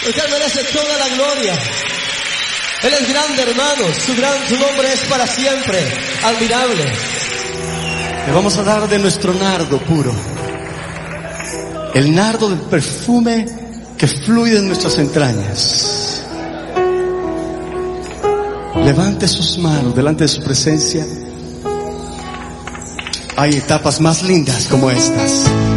Porque Él merece toda la gloria. Él es grande, hermanos. Su nombre es para siempre. Admirable. Le vamos a dar de nuestro nardo puro. El nardo del perfume que fluye en nuestras entrañas. Levante sus manos delante de su presencia. Hay etapas más lindas como estas.